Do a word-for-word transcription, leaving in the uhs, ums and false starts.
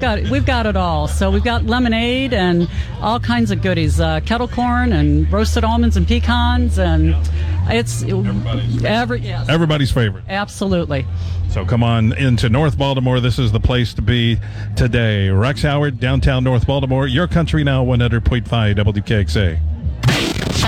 got we've got it all. So we've got lemonade and all kinds of goodies, uh, kettle corn and roasted almonds and pecans, and it's everybody's, every yes. everybody's favorite. Absolutely. So come on into North Baltimore. This is the place to be today. Rex Howard, downtown North Baltimore. Your Country Now, one hundred point five W K X A.